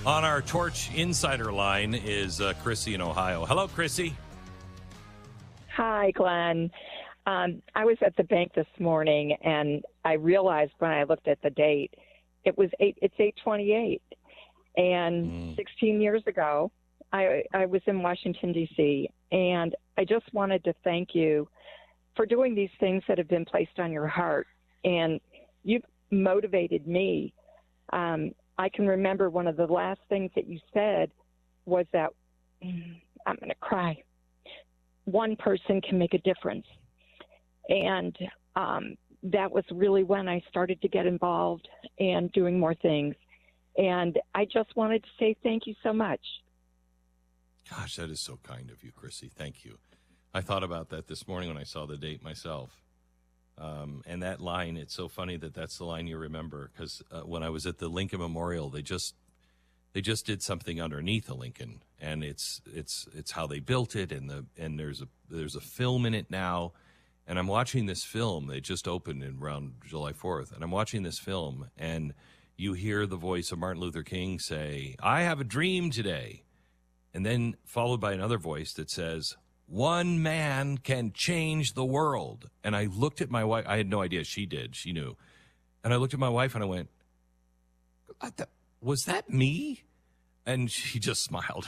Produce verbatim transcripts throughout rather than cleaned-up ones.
On our Torch Insider line is uh, Chrissy in Ohio. Hello, Chrissy. Hi, Glenn. Um, I was at the bank this morning, and I realized when I looked at the date, it was eight. It's eight twenty-eight, and mm. sixteen years ago, I, I was in Washington D C, and I just wanted to thank you for doing these things that have been placed on your heart, and you've motivated me. Um, I can remember one of the last things that you said was that I'm going to cry. One person can make a difference. And um, that was really when I started to get involved and doing more things. And I just wanted to say thank you so much. Gosh, that is so kind of you, Chrissy. Thank you. I thought about that this morning when I saw the date myself. Um, and that line, it's so funny that that's the line you remember, because uh, when I was at the Lincoln Memorial, they just they just did something underneath a Lincoln, and it's it's it's how they built it, and the and there's a there's a film in it now, and I'm watching this film. They just opened in around July fourth, and I'm watching this film, and you hear the voice of Martin Luther King say, "I have a dream today," and then followed by another voice that says, "One man can change the world." And I looked at my wife. I had no idea she did. She knew. And I looked at my wife and I went, was that me? And she just smiled.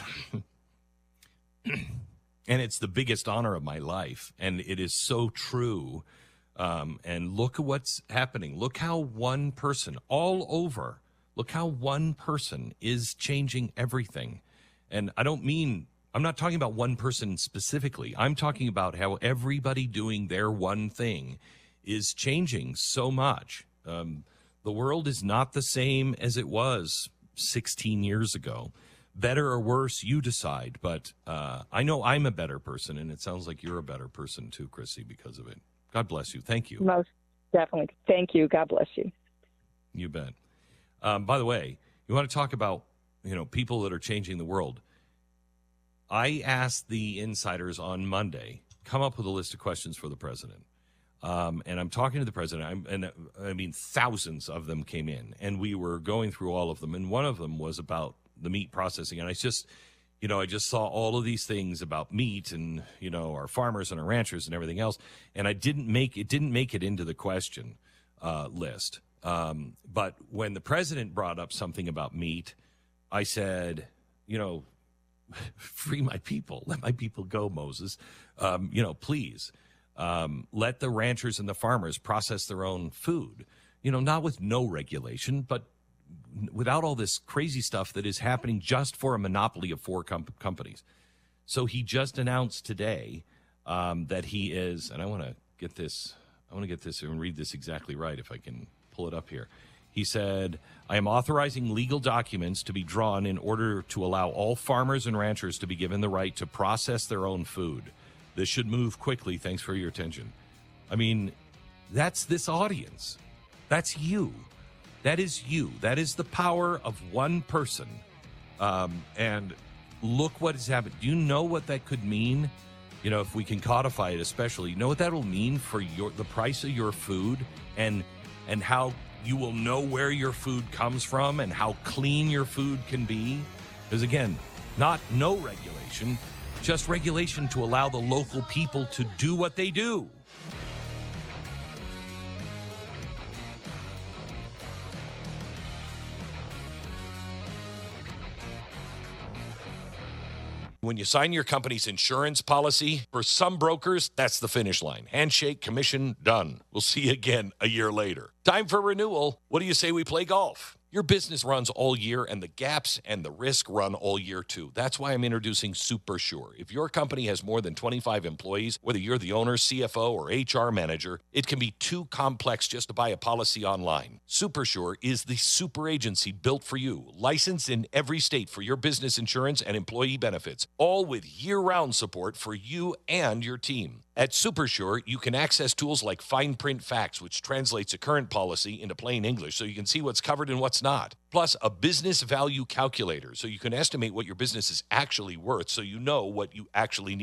And it's the biggest honor of my life. And it is so true. Um, and look at what's happening. Look how one person all over, look how one person is changing everything. And I don't mean... I'm not talking about one person specifically. I'm talking about how everybody doing their one thing is changing so much. Um, the world is not the same as it was sixteen years ago. Better or worse, you decide. But uh, I know I'm a better person, and it sounds like you're a better person too, Chrissy, because of it. God bless you. Thank you. Most definitely. Thank you. God bless you. You bet. Um, by the way, you want to talk about, you know, people that are changing the world. I asked the insiders on Monday, come up with a list of questions for the president. Um, and I'm talking to the president, I'm, and I mean, thousands of them came in, and we were going through all of them. And one of them was about the meat processing. And I just, you know, I just saw all of these things about meat and, you know, our farmers and our ranchers and everything else. And I didn't make, it didn't make it into the question uh, list. Um, but when the president brought up something about meat, I said, you know, free my people. Let my people go, Moses. Um, you know, please um, let the ranchers and the farmers process their own food. You know, not with no regulation, but without all this crazy stuff that is happening just for a monopoly of four com- companies. So he just announced today um, that he is, and I want to get this, I want to get this and read this exactly right if I can pull it up here. He said, I am authorizing legal documents to be drawn in order to allow all farmers and ranchers to be given the right to process their own food. This should move quickly. Thanks for your attention. I mean, that's this audience. That's you. That is you. That is the power of one person. Um, and look what has happened. Do you know what that could mean? You know, if we can codify it especially, you know what that will mean for your the price of your food and and how you will know where your food comes from and how clean your food can be. Because again, not no regulation, just regulation to allow the local people to do what they do. When you sign your company's insurance policy, for some brokers, that's the finish line. Handshake, commission, done. We'll see you again a year later. Time for renewal. What do you say we play golf? Your business runs all year, and the gaps and the risk run all year, too. That's why I'm introducing SuperSure. If your company has more than twenty-five employees, whether you're the owner, C F O, or H R manager, it can be too complex just to buy a policy online. SuperSure is the super agency built for you, licensed in every state for your business insurance and employee benefits, all with year-round support for you and your team. At SuperSure, you can access tools like Fine Print Facts, which translates a current policy into plain English so you can see what's covered and what's not. Plus, a business value calculator so you can estimate what your business is actually worth so you know what you actually need.